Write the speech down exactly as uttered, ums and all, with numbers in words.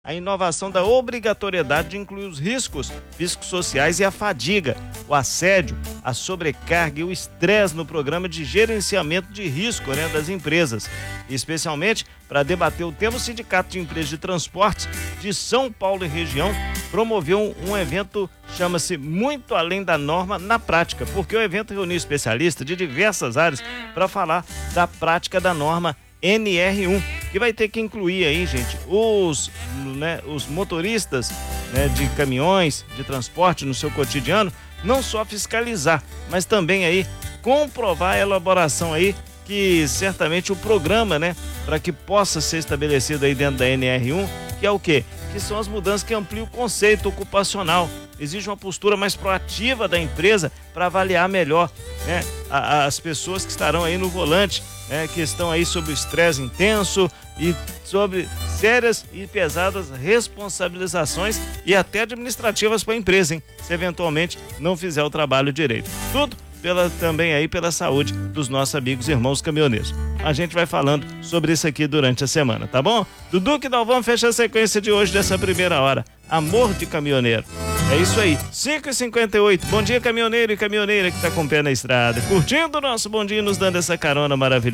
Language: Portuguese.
a inovação da obrigatoriedade de incluir os riscos psicossociais e a fadiga, o assédio, a sobrecarga e o estresse no programa de gerenciamento de risco, né, das empresas. Especialmente para debater o tema, o Sindicato de Empresas de Transportes de São Paulo e região promoveu um evento, chama-se Muito Além da Norma na Prática, porque o evento reuniu especialistas de diversas áreas para falar da prática da norma N R um, que vai ter que incluir aí, gente, os, né, os motoristas, né, de caminhões, de transporte no seu cotidiano, não só fiscalizar, mas também aí comprovar a elaboração aí, que certamente o programa, né, para que possa ser estabelecido aí dentro da N R um, que é o quê? Que são as mudanças que ampliam o conceito ocupacional. Exige uma postura mais proativa da empresa para avaliar melhor, né, a, as pessoas que estarão aí no volante, né, que estão aí sob o estresse intenso e sobre sérias e pesadas responsabilizações e até administrativas para a empresa, hein, se eventualmente não fizer o trabalho direito. Tudo pela, também aí pela saúde dos nossos amigos e irmãos caminhoneiros. A gente vai falando sobre isso aqui durante a semana, tá bom? Dudu que Dalvão fecha a sequência de hoje dessa primeira hora. Amor de caminhoneiro. É isso aí, cinco e cinquenta e oito. Bom dia, caminhoneiro e caminhoneira que tá com o pé na estrada, curtindo o nosso bom dia, nos dando essa carona maravilhosa.